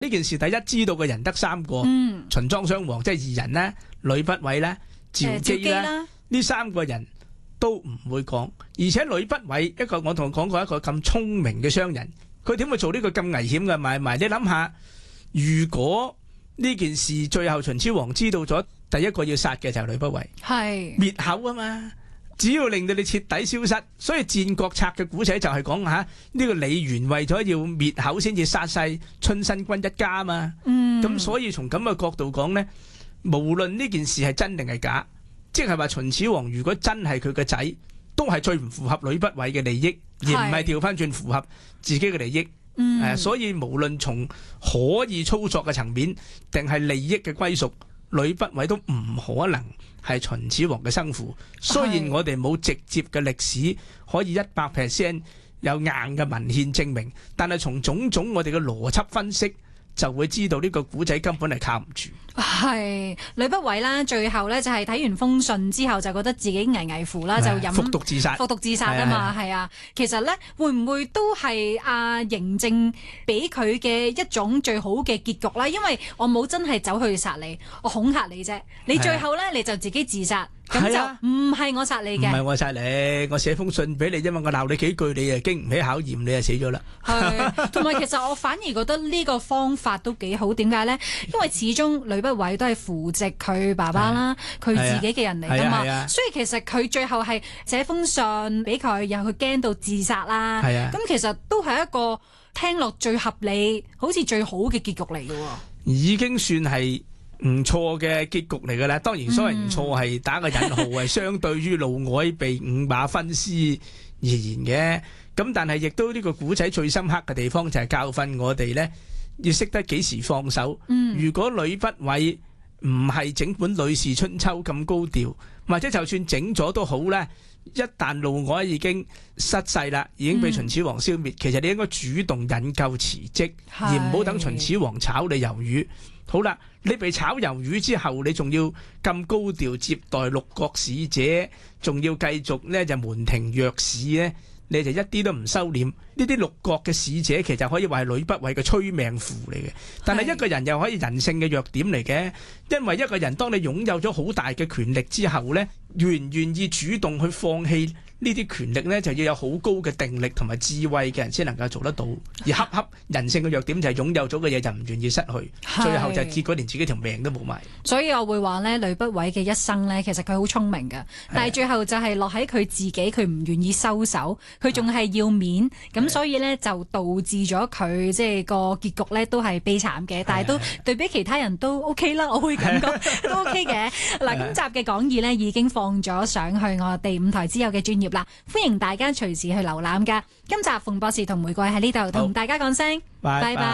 呢件事第一知道嘅人得3個，秦莊襄王即係2人啦，呂不韋啦，趙姬啦，呢3個人都唔會講。而且呂不韋一個我同佢講過一個咁聰明嘅商人，佢點會做呢個咁危險嘅買賣？你諗下，如果呢件事最後秦始皇知道咗，第一個要殺嘅就係呂不韋，係滅口啊嘛！只要令到你徹底消失，所以戰國策嘅古仔就係講下呢個李元為咗要滅口先至殺晒春申君一家嘛。咁所以從咁嘅角度講呢，無論呢件事係真定係假，即係話秦始皇如果真係佢個仔，都係最唔符合呂不韋嘅利益，而唔係調翻轉符合自己嘅利益。所以無論從可以操作嘅層面，定係利益嘅歸屬，呂不韋都唔可能係秦始皇嘅生父。雖然我哋冇直接嘅歷史可以100%有硬嘅文獻證明，但係從種種我哋嘅邏輯分析，就會知道呢個古仔根本係靠唔住。 係呂不韋啦，最後咧就係睇完封信之後就覺得自己危危乎啦，就飲服毒自殺。 服毒自殺啊嘛，係啊。其實咧會唔會都係阿嬴政俾佢嘅一種最好嘅結局啦？因為我冇真係走去殺你，我恐嚇你啫。你最後咧你就自己自殺。咁就唔係我殺你嘅，唔係我殺你，我寫封信俾你，因為我鬧你幾句，你又經唔起考驗，你就死咗啦。 係，同埋其實我反而覺得呢個方法都幾好，點解呢？因為始終呂不韋都係扶植佢爸爸啦，佢自己嘅人嚟噶嘛，所以其實佢最後係寫封信俾佢，又佢驚到自殺啦。咁其實都係一個聽落最合理，好似最好嘅結局嚟嘅喎。 已經算係唔錯嘅結局嚟㗎啦，當然所謂唔錯係打個引號，係相對於嫪毐被5馬分屍而言嘅。咁但係亦都呢個古仔最深刻嘅地方就係教訓我哋呢，要識得幾時放手。如果呂不韋唔係整本《呂氏春秋》咁高調，或者就算整咗都好呢，一旦嫪毐已經失勢啦，已經被秦始皇消滅，其實你應該主動引咎辭職，而唔好等秦始皇炒你魷魚。好啦，你被炒魷魚之後，你仲要咁高調接待6國使者，仲要繼續呢就門庭若市呢，你就一啲都唔收斂。呢啲6國嘅使者其實可以話係呂不韋嘅催命符嚟嘅，但係一個人又可以人性嘅弱點嚟嘅，因為一個人當你擁有咗好大嘅權力之後呢，願唔願意主動去放棄呢啲權力呢，就要有好高嘅定力同埋智慧嘅人先能夠做得到。而恰人性嘅弱點就係擁有咗嘅嘢就唔願意失去，最後就結果連自己條命都冇埋。 所以我會話呢，呂不韋嘅一生呢，其實佢好聰明㗎，但係最後就係落喺佢自己，佢唔願意收手，佢仲係要面，咁所以呢，就導致咗佢即係個結局呢都係悲慘嘅，但係都對比其他人都 OK 啦，我會咁講都 OK 嘅。嗱，今集嘅講義呢已經放咗上去我哋5台之友嘅專頁啦，歡迎大家隨時去瀏覽㗎。今集馮博士同玫瑰喺呢度同大家講聲拜拜。